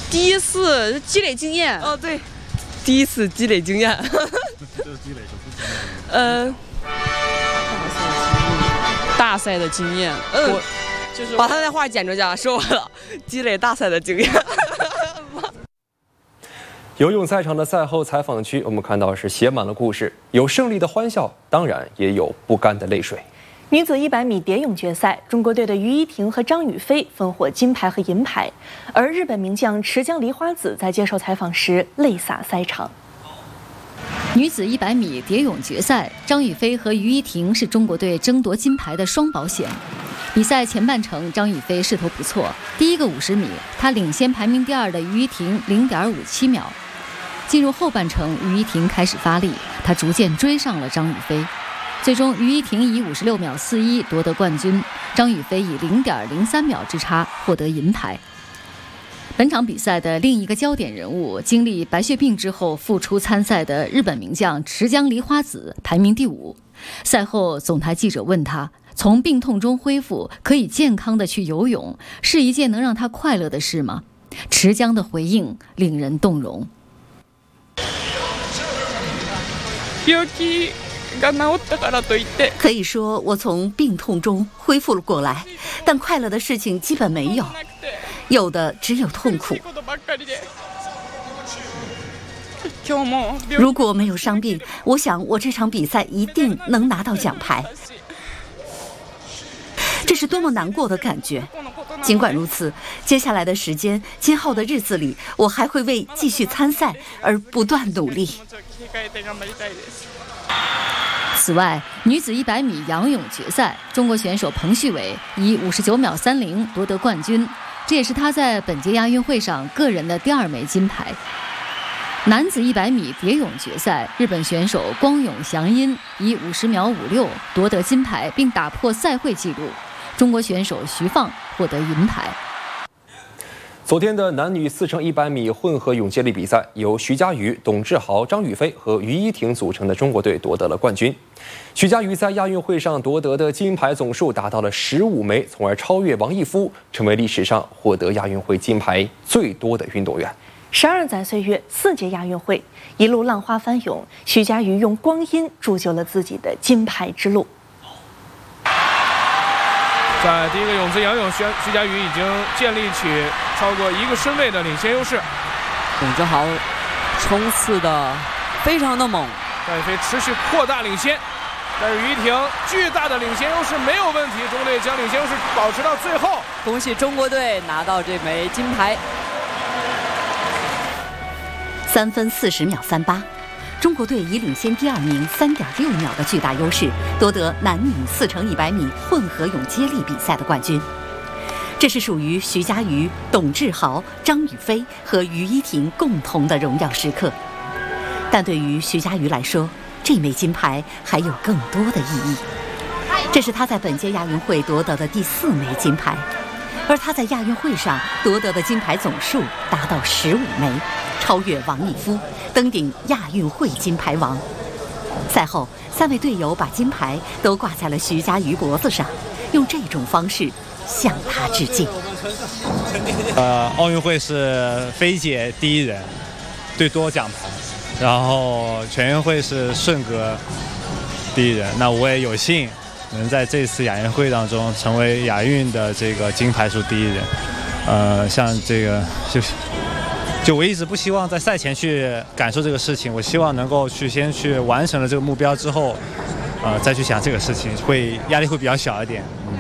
第一次积累经验。 哦，对，第一次积累经验。 大赛的经验。 我就是把他那话剪出去啊，说完了，积累大赛的经验。 游泳赛场的赛后采访区，我们看到是写满了故事，有胜利的欢笑，当然也有不甘的泪水。 女子100米蝶泳决赛，中国队的于依婷和张雨霏分获金牌和银牌，而日本名将池江梨花子在接受采访时泪洒赛场。 女子100米蝶泳决赛，张雨霏和于依婷是中国队争夺金牌的双保险。比赛前半程，张雨霏势头不错，第一个50米，她领先排名第2的于依婷0.57秒。进入后半程，于依婷开始发力，她逐渐追上了张雨霏。最终，于依婷以56秒41夺得冠军，张雨霏以0.03秒之差获得银牌。本场比赛的另一个焦点人物，经历白血病之后复出参赛的日本名将池江梨花子，排名第5。赛后，总台记者问他，从病痛中恢复，可以健康的去游泳，是一件能让他快乐的事吗？池江的回应令人动容。 可以说我从病痛中恢复了过来，但快乐的事情基本没有，有的只有痛苦。如果没有伤病，我想我这场比赛一定能拿到奖牌。这是多么难过的感觉。尽管如此，接下来的时间，今后的日子里，我还会为继续参赛而不断努力。 此外，女子100米仰泳决赛，中国选手彭旭伟以59秒30夺得冠军，这也是他在本届亚运会上个人的第2枚金牌。男子100米蝶泳决赛，日本选手光永祥音以50秒56夺得金牌，并打破赛会纪录。中国选手徐放获得银牌。 昨天的男女4乘100米混合泳接力比赛，由徐嘉余、董志豪、张雨霏和于依婷组成的中国队夺得了冠军。徐嘉余在亚运会上夺得的金牌总数达到了15枚，从而超越王义夫，成为历史上获得亚运会金牌最多的运动员。 12载岁月，4届亚运会，一路浪花翻涌，徐嘉余用光阴铸就了自己的金牌之路。 在第一个泳姿仰泳，徐嘉余已经建立起超过1个身位的领先优势。 董志豪冲刺的非常的猛， 张雨霏持续扩大领先，但是于依婷巨大的领先优势没有问题，中国队将领先优势保持到最后。 恭喜中国队拿到这枚金牌。 3分40秒38，中国队以领先第2名3.6秒的巨大优势，夺得男女4乘100米混合泳接力比赛的冠军。这是属于徐嘉余、董志豪、张雨霏和于依婷共同的荣耀时刻。但对于徐嘉余来说，这枚金牌还有更多的意义。这是他在本届亚运会夺得的第4枚金牌，而他在亚运会上夺得的金牌总数达到15枚，超越王义夫，登顶亚运会金牌王。赛后，3位队友把金牌都挂在了徐嘉余脖子上，用这种方式向他致敬。 奥运会是菲姐第1人，最多奖牌，然后全运会是顺哥第1人。那我也有幸能在这次亚运会当中成为亚运的这个金牌数第1人。像这个就我一直不希望在赛前去感受这个事情，我希望能够先去完成了这个目标之后，再去想这个事情，压力会比较小一点。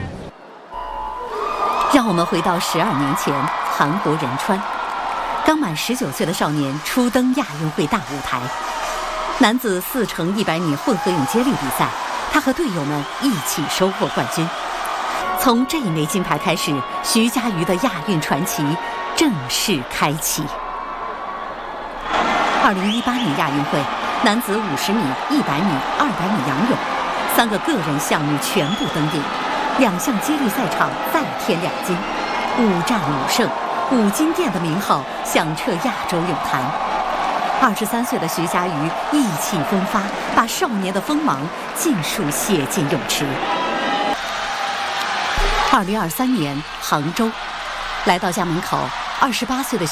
让我们回到12年前，韩国仁川，刚满19岁的少年初登亚运会大舞台。男子4乘100米混合泳接力比赛，他和队友们一起收获冠军。从这一枚金牌开始，徐嘉余的亚运传奇正式开启。2018年亚运会，男子50米、100米、200米仰泳3个个人项目全部登顶，2项接力赛场再添2金，5战5胜，5金殿的名号响彻亚洲泳坛。23岁的徐嘉余意气风发，把少年的锋芒尽数写进泳池。2023年杭州，来到家门口，28岁的